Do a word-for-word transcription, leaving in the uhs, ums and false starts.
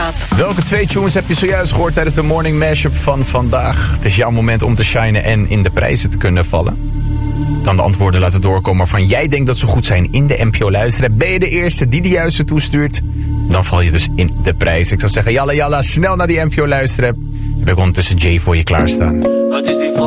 Up. Welke twee tunes heb je zojuist gehoord tijdens de morning mashup van vandaag? Het is jouw moment om te shinen en in de prijzen te kunnen vallen. Dan de antwoorden laten doorkomen waarvan jij denkt dat ze goed zijn in de N P O Luisteren. Ben je de eerste die de juiste toestuurt? Dan val je dus in de prijs. Ik zou zeggen, jalla jalla, snel naar die N P O Luisteren. Heb ik ondertussen Jay voor je klaarstaan. Wat is die